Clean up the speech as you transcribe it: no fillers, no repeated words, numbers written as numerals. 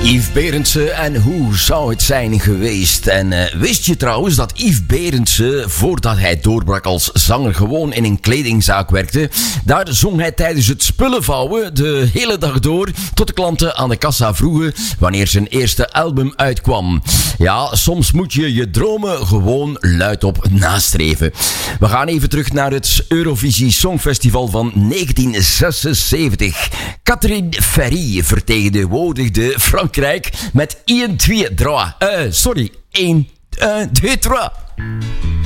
Yves Berendsen en hoe zou het zijn geweest? En wist je trouwens dat Yves Berendsen, voordat hij doorbrak als zanger, gewoon in een kledingzaak werkte? Daar zong hij tijdens het spullenvouwen de hele dag door, tot de klanten aan de kassa vroegen wanneer zijn eerste album uitkwam. Ja, soms moet je je dromen gewoon luidop nastreven. We gaan even terug naar het Eurovisie Songfestival van 1976. Catherine Ferry vertegenwoordigde Frankrijk met 1, 2, 3. 1, 2, 3.